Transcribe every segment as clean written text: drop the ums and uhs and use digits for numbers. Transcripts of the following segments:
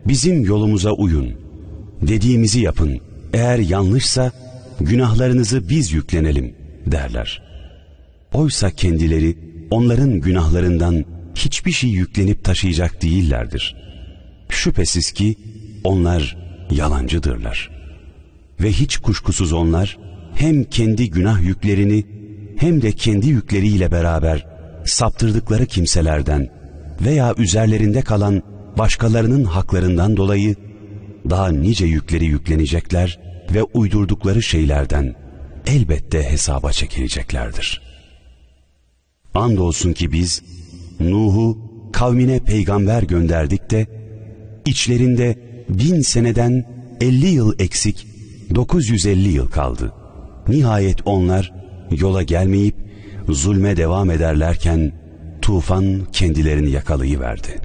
bizim yolumuza uyun, dediğimizi yapın, eğer yanlışsa günahlarınızı biz yüklenelim derler. Oysa kendileri onların günahlarından hiçbir şey yüklenip taşıyacak değillerdir. Şüphesiz ki onlar yalancıdırlar. Ve hiç kuşkusuz onlar hem kendi günah yüklerini hem de kendi yükleriyle beraber saptırdıkları kimselerden veya üzerlerinde kalan başkalarının haklarından dolayı daha nice yükleri yüklenecekler ve uydurdukları şeylerden elbette hesaba çekileceklerdir. Andolsun ki biz Nuh'u kavmine peygamber gönderdik de içlerinde 1000 seneden 50 yıl eksik 950 yıl kaldı. Nihayet onlar yola gelmeyip zulme devam ederlerken tufan kendilerini yakalayıverdi.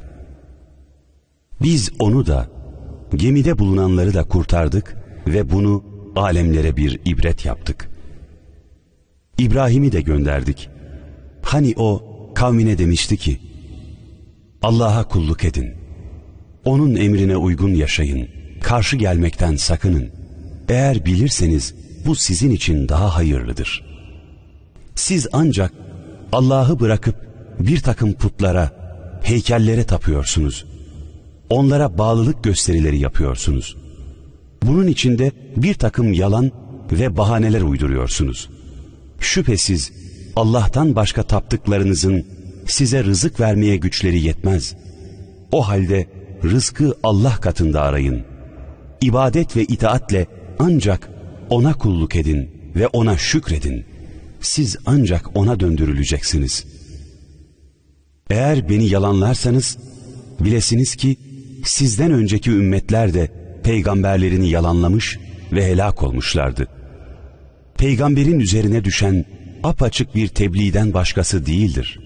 Biz onu da gemide bulunanları da kurtardık ve bunu alemlere bir ibret yaptık. İbrahim'i de gönderdik. Hani o kavmine demişti ki, Allah'a kulluk edin, onun emrine uygun yaşayın, karşı gelmekten sakının. Eğer bilirseniz bu sizin için daha hayırlıdır. Siz ancak Allah'ı bırakıp bir takım putlara, heykellere tapıyorsunuz. Onlara bağlılık gösterileri yapıyorsunuz. Bunun içinde bir takım yalan ve bahaneler uyduruyorsunuz. Şüphesiz Allah'tan başka taptıklarınızın size rızık vermeye güçleri yetmez. O halde rızkı Allah katında arayın. İbadet ve itaatle ancak ona kulluk edin ve ona şükredin. Siz ancak ona döndürüleceksiniz. Eğer beni yalanlarsanız bilesiniz ki sizden önceki ümmetler de peygamberlerini yalanlamış ve helak olmuşlardı. Peygamberin üzerine düşen apaçık bir tebliğden başkası değildir.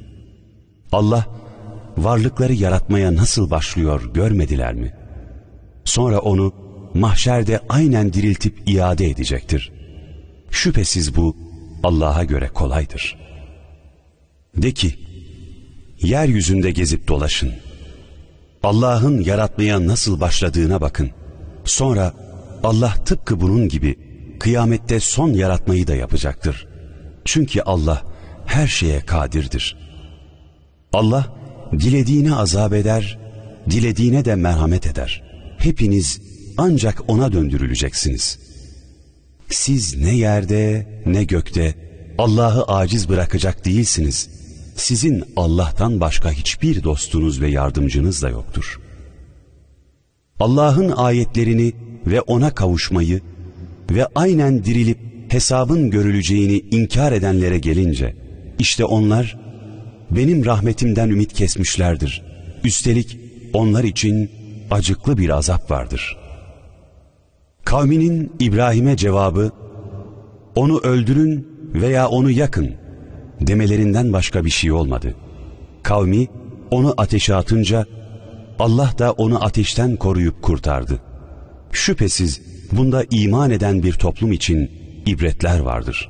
Allah varlıkları yaratmaya nasıl başlıyor görmediler mi? Sonra onu mahşerde aynen diriltip iade edecektir. Şüphesiz bu Allah'a göre kolaydır. De ki, yeryüzünde gezip dolaşın. Allah'ın yaratmaya nasıl başladığına bakın. Sonra Allah tıpkı bunun gibi kıyamette son yaratmayı da yapacaktır. Çünkü Allah her şeye kadirdir. Allah dilediğine azap eder, dilediğine de merhamet eder. Hepiniz ancak ona döndürüleceksiniz. Siz ne yerde ne gökte Allah'ı aciz bırakacak değilsiniz. Sizin Allah'tan başka hiçbir dostunuz ve yardımcınız da yoktur. Allah'ın ayetlerini ve ona kavuşmayı ve aynen dirilip hesabın görüleceğini inkar edenlere gelince, işte onlar benim rahmetimden ümit kesmişlerdir. Üstelik onlar için acıklı bir azap vardır. Kavminin İbrahim'e cevabı, onu öldürün veya onu yakın demelerinden başka bir şey olmadı. Kavmi onu ateşe atınca Allah da onu ateşten koruyup kurtardı. Şüphesiz bunda iman eden bir toplum için ibretler vardır.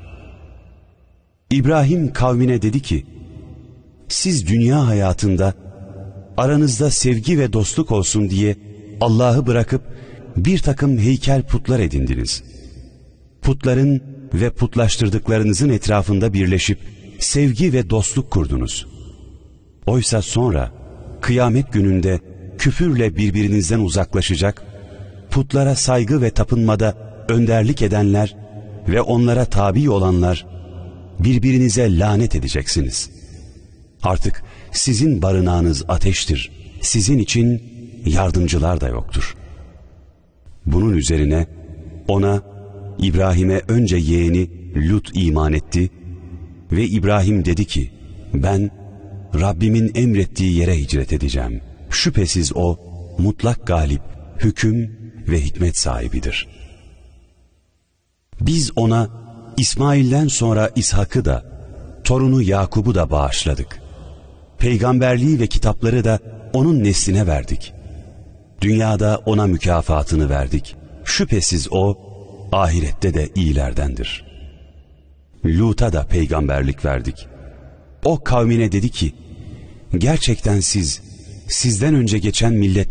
İbrahim kavmine dedi ki, siz dünya hayatında aranızda sevgi ve dostluk olsun diye Allah'ı bırakıp bir takım heykel putlar edindiniz. Putların ve putlaştırdıklarınızın etrafında birleşip sevgi ve dostluk kurdunuz. Oysa sonra kıyamet gününde küfürle birbirinizden uzaklaşacak, putlara saygı ve tapınmada önderlik edenler ve onlara tabi olanlar birbirinize lanet edeceksiniz. Artık sizin barınağınız ateştir. Sizin için yardımcılar da yoktur. Bunun üzerine ona, İbrahim'e önce yeğeni Lut iman etti ve İbrahim dedi ki, ben Rabbimin emrettiği yere hicret edeceğim. Şüphesiz o mutlak galip, hüküm ve hikmet sahibidir. Biz ona İsmail'den sonra İshak'ı da, torunu Yakub'u da bağışladık. Peygamberliği ve kitapları da onun nesline verdik. Dünyada ona mükafatını verdik. Şüphesiz o, ahirette de iyilerdendir. Lut'a da peygamberlik verdik. O kavmine dedi ki, gerçekten sizden önce geçen milletler